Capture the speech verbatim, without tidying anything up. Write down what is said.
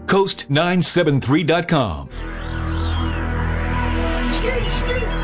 coast nine seven three dot com. Ski, ski.